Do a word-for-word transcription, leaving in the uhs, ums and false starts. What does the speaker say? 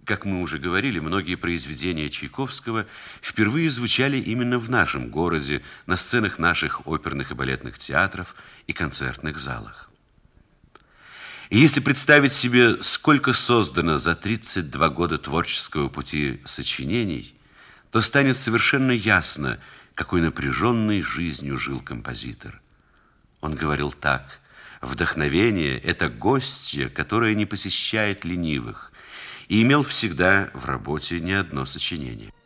Как мы уже говорили, многие произведения Чайковского впервые звучали именно в нашем городе, на сценах наших оперных и балетных театров и концертных залах. И если представить себе, сколько создано за тридцать два года творческого пути сочинений, то станет совершенно ясно, какой напряженной жизнью жил композитор. Он говорил так: «Вдохновение – это гостья, которая не посещает ленивых», и имел всегда в работе не одно сочинение.